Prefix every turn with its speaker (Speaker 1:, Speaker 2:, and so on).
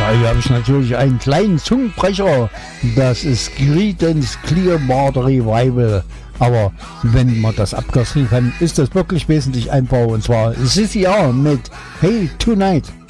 Speaker 1: hier habe ich natürlich einen kleinen Zungenbrecher. Das ist Creedence Clearwater Revival. Aber wenn man das abkürzen kann, ist das wirklich wesentlich einfacher. Und zwar CCR mit Hey Tonight.